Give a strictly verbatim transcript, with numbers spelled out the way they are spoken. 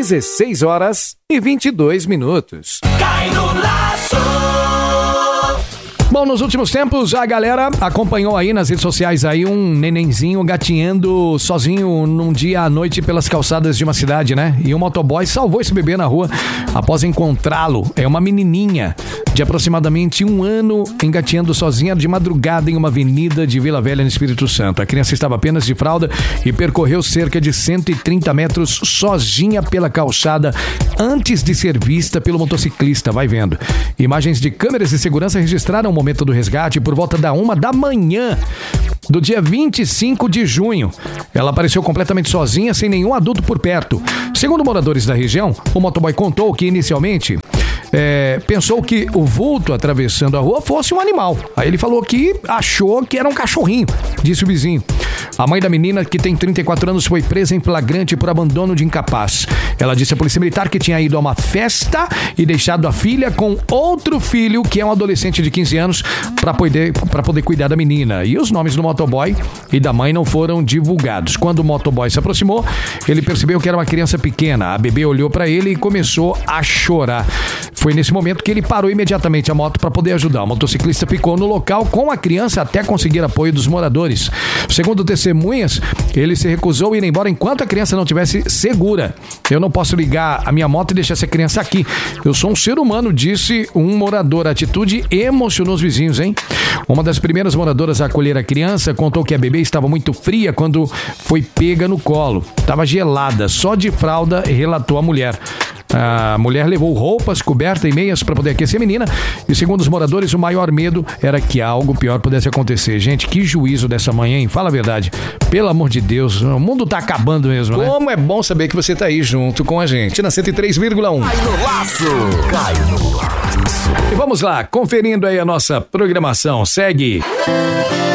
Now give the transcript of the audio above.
dezesseis horas e vinte e dois minutos. Cai no laço. Bom, nos últimos tempos, a galera acompanhou aí nas redes sociais aí um nenenzinho gatinhando sozinho num dia à noite pelas calçadas de uma cidade, né? E um motoboy salvou esse bebê na rua após encontrá-lo. É uma menininha de aproximadamente um ano engatinhando sozinha de madrugada em uma avenida de Vila Velha, no Espírito Santo. A criança estava apenas de fralda e percorreu cerca de cento e trinta metros sozinha pela calçada antes de ser vista pelo motociclista. Vai vendo. Imagens de câmeras de segurança registraram o momento do resgate por volta da uma da manhã do dia vinte e cinco de junho. Ela apareceu completamente sozinha, sem nenhum adulto por perto. Segundo moradores da região, o motoboy contou que inicialmente É, pensou que o vulto atravessando a rua fosse um animal. Aí ele falou que achou que era um cachorrinho, disse o vizinho. A mãe da menina, que tem trinta e quatro anos, foi presa em flagrante por abandono de incapaz. Ela disse à polícia militar que tinha ido a uma festa e deixado a filha com outro filho, que é um adolescente de quinze anos, para poder, para poder cuidar da menina. E os nomes do motoboy e da mãe não foram divulgados. Quando o motoboy se aproximou, ele percebeu que era uma criança pequena. A bebê olhou para ele e começou a chorar. Foi nesse momento que ele parou imediatamente a moto para poder ajudar. O motociclista ficou no local com a criança até conseguir apoio dos moradores. Segundo testemunhas, ele se recusou a ir embora enquanto a criança não estivesse segura. Eu não posso ligar a minha moto e deixar essa criança aqui. Eu sou um ser humano, disse um morador. A atitude emocionou os vizinhos, hein? Uma das primeiras moradoras a acolher a criança contou que a bebê estava muito fria quando foi pega no colo. Estava gelada, só de fralda, relatou a mulher. A mulher levou roupas, coberta e meias para poder aquecer a menina. E segundo os moradores, o maior medo era que algo pior pudesse acontecer. Gente, que juízo dessa manhã, hein? Fala a verdade. Pelo amor de Deus, o mundo tá acabando mesmo, né? Como é bom saber que você tá aí junto com a gente na cento e três vírgula um. Cai no laço. Cai no laço. E vamos lá, conferindo aí a nossa programação. Segue.